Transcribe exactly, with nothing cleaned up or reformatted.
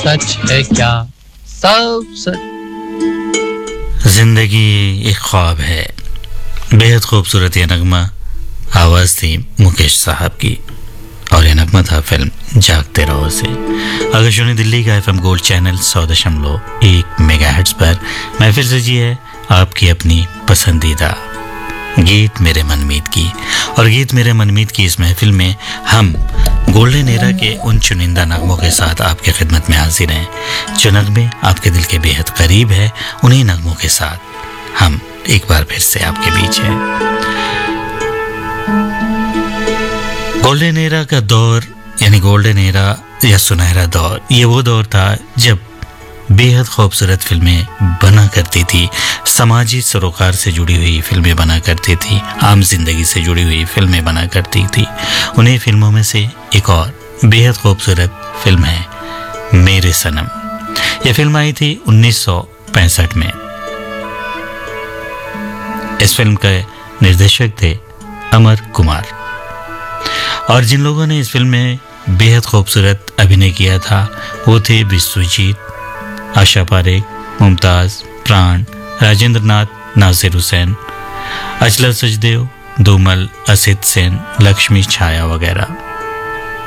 सच है क्या, सब सच। जिंदगी एक ख्वाब है, बेहद खूबसूरत ये नगमा आवाज थी मुकेश साहब की और ये नगमा था फिल्म जागते रहो से। अगर सुनी दिल्ली का एफएम गोल्ड चैनल सौ दशमलव एक मेगाहर्ट्ज पर महफिल सजी है आपकी अपनी पसंदीदा गीत मेरे मनमीत की। और गीत मेरे मनमीत की इस महफिल में हम गोल्डन एरा के उन चुनिंदा नगमों के साथ आपकी खिदमत में हाजिर हैं जो नगमे आपके दिल के बेहद करीब है। उन्हीं नगमों के साथ हम एक बार फिर से आपके बीच हैं। गोल्डन एरा का दौर यानी गोल्डन एरा या सुनहरा दौर, ये वो दौर था जब बेहद खूबसूरत फिल्में बना करती थी, समाजी सरोकार से जुड़ी हुई फिल्में बना करती थी, आम जिंदगी से जुड़ी हुई फिल्में बना करती थी। उन्हीं फिल्मों में से एक और बेहद खूबसूरत फिल्म है मेरे सनम। यह फिल्म आई थी उन्नीस सौ पैंसठ में। इस फिल्म के निर्देशक थे अमर कुमार और जिन लोगों ने इस फिल्म में बेहद खूबसूरत अभिनय किया था वो थे विश्वजीत, आशा पारेख, मुमताज, प्राण, राजेंद्र नाथ, नासिर हुसैन, अचलत सचदेव, धूमल, असित सेन, लक्ष्मी छाया वगैरह।